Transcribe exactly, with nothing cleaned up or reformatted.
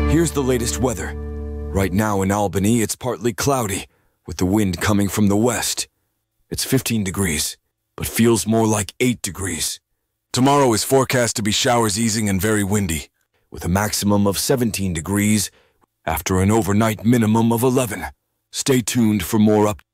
Here's the latest weather. Right now in Albany, it's partly cloudy, with the wind coming from the west. It's fifteen degrees, but feels more like eight degrees. Tomorrow is forecast to be showers easing and very windy, with a maximum of seventeen degrees after an overnight minimum of eleven. Stay tuned for more updates.